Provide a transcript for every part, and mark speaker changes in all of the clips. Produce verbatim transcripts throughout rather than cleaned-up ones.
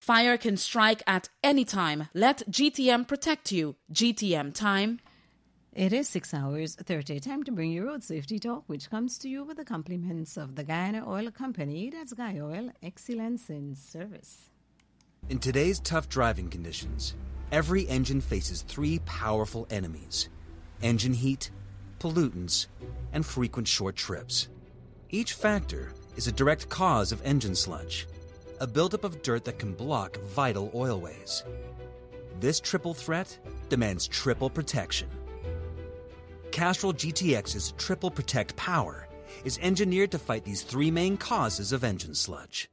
Speaker 1: Fire can strike at any time. Let G T M protect you. G T M time.
Speaker 2: It is six hours thirty. Time to bring you Road Safety Talk, which comes to you with the compliments of the Guyana Oil Company. That's Guy Oil, excellence in service.
Speaker 3: In today's tough driving conditions, every engine faces three powerful enemies: engine heat, pollutants, and frequent short trips. Each factor is a direct cause of engine sludge, a buildup of dirt that can block vital oilways. This triple threat demands triple protection. Castrol G T X's Triple Protect Power is engineered to fight these three main causes of engine sludge.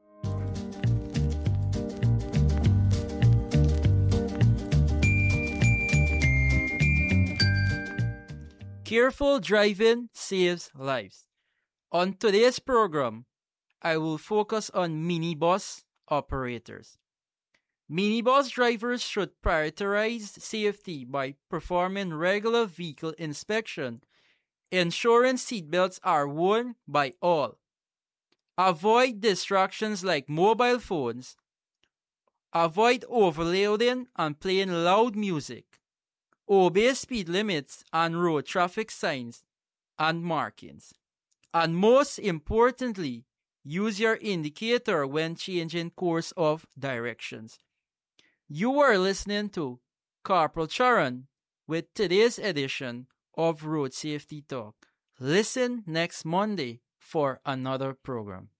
Speaker 4: Careful driving saves lives. On today's program, I will focus on minibus operators. Minibus drivers should prioritize safety by performing regular vehicle inspection, ensuring seatbelts are worn by all. Avoid distractions like mobile phones. Avoid overloading and playing loud music. Obey speed limits and road traffic signs and markings. And most importantly, use your indicator when changing course of directions. You are listening to Corporal Charan with today's edition of Road Safety Talk. Listen next Monday for another program.